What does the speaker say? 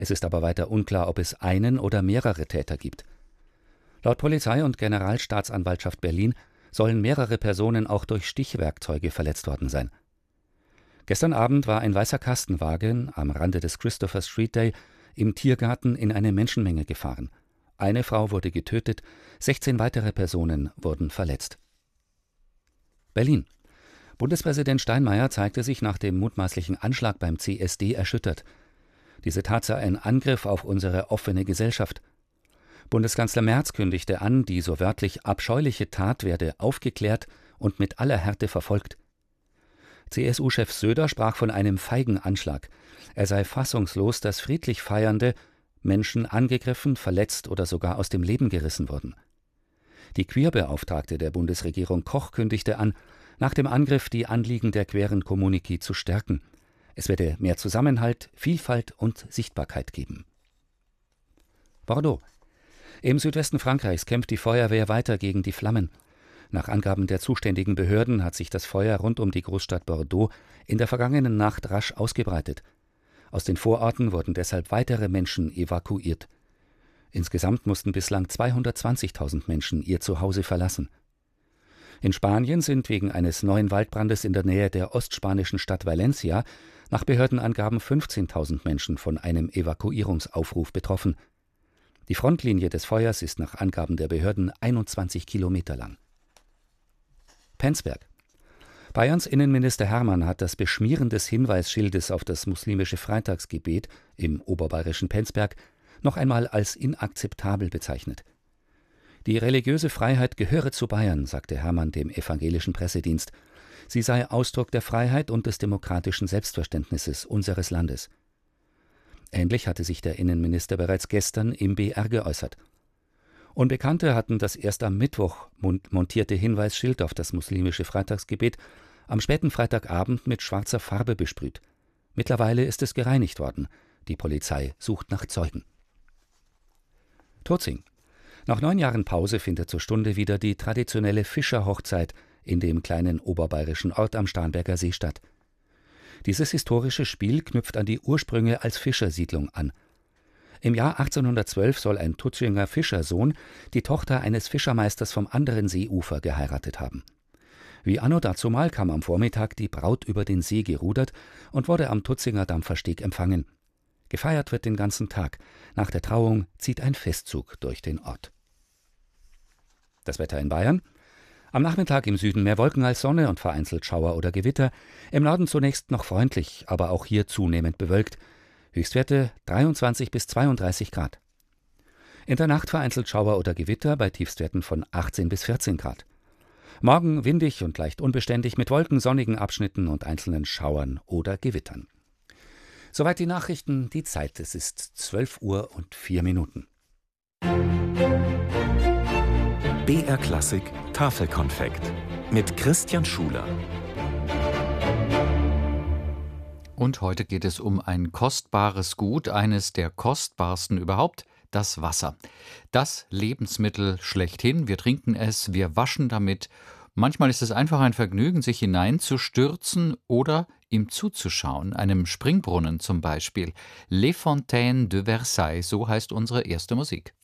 Es ist aber weiter unklar, ob es einen oder mehrere Täter gibt. Laut Polizei und Generalstaatsanwaltschaft Berlin sollen mehrere Personen auch durch Stichwerkzeuge verletzt worden sein. Gestern Abend war ein weißer Kastenwagen am Rande des Christopher Street Day im Tiergarten in eine Menschenmenge gefahren. Eine Frau wurde getötet, 16 weitere Personen wurden verletzt. Berlin. Bundespräsident Steinmeier zeigte sich nach dem mutmaßlichen Anschlag beim CSD erschüttert. Diese Tat sei ein Angriff auf unsere offene Gesellschaft. Bundeskanzler Merz kündigte an, die so wörtlich abscheuliche Tat werde aufgeklärt und mit aller Härte verfolgt. CSU-Chef Söder sprach von einem feigen Anschlag. Er sei fassungslos, dass friedlich Feiernde Menschen angegriffen, verletzt oder sogar aus dem Leben gerissen wurden. Die Queerbeauftragte der Bundesregierung Koch kündigte an, nach dem Angriff die Anliegen der queeren Community zu stärken. Es werde mehr Zusammenhalt, Vielfalt und Sichtbarkeit geben. Bordeaux. Im Südwesten Frankreichs kämpft die Feuerwehr weiter gegen die Flammen. Nach Angaben der zuständigen Behörden hat sich das Feuer rund um die Großstadt Bordeaux in der vergangenen Nacht rasch ausgebreitet. Aus den Vororten wurden deshalb weitere Menschen evakuiert. Insgesamt mussten bislang 220.000 Menschen ihr Zuhause verlassen. In Spanien sind wegen eines neuen Waldbrandes in der Nähe der ostspanischen Stadt Valencia nach Behördenangaben 15.000 Menschen von einem Evakuierungsaufruf betroffen. Die Frontlinie des Feuers ist nach Angaben der Behörden 21 Kilometer lang. Penzberg. Bayerns Innenminister Hermann hat das Beschmieren des Hinweisschildes auf das muslimische Freitagsgebet im oberbayerischen Penzberg noch einmal als inakzeptabel bezeichnet. Die religiöse Freiheit gehöre zu Bayern, sagte Hermann dem evangelischen Pressedienst. Sie sei Ausdruck der Freiheit und des demokratischen Selbstverständnisses unseres Landes. Ähnlich hatte sich der Innenminister bereits gestern im BR geäußert. Unbekannte hatten das erst am Mittwoch montierte Hinweisschild auf das muslimische Freitagsgebet am späten Freitagabend mit schwarzer Farbe besprüht. Mittlerweile ist es gereinigt worden. Die Polizei sucht nach Zeugen. Turzing. Nach 9 Jahren Pause findet zur Stunde wieder die traditionelle Fischerhochzeit in dem kleinen oberbayerischen Ort am Starnberger See statt. Dieses historische Spiel knüpft an die Ursprünge als Fischersiedlung an. Im Jahr 1812 soll ein Tutzinger Fischersohn die Tochter eines Fischermeisters vom anderen Seeufer geheiratet haben. Wie anno dazumal kam am Vormittag die Braut über den See gerudert und wurde am Tutzinger Dampfersteg empfangen. Gefeiert wird den ganzen Tag. Nach der Trauung zieht ein Festzug durch den Ort. Das Wetter in Bayern. Am Nachmittag im Süden mehr Wolken als Sonne und vereinzelt Schauer oder Gewitter. Im Norden zunächst noch freundlich, aber auch hier zunehmend bewölkt. Höchstwerte 23 bis 32 Grad. In der Nacht vereinzelt Schauer oder Gewitter bei Tiefstwerten von 18 bis 14 Grad. Morgen windig und leicht unbeständig mit Wolken, sonnigen Abschnitten und einzelnen Schauern oder Gewittern. Soweit die Nachrichten, die Zeit, es ist 12:04 BR Klassik Tafelkonfekt mit Christian Schuler. Und heute geht es um ein kostbares Gut, eines der kostbarsten überhaupt, das Wasser. Das Lebensmittel schlechthin. Wir trinken es, wir waschen damit. Manchmal ist es einfach ein Vergnügen, sich hineinzustürzen oder ihm zuzuschauen, einem Springbrunnen zum Beispiel. Les Fontaines de Versailles, so heißt unsere erste Musik.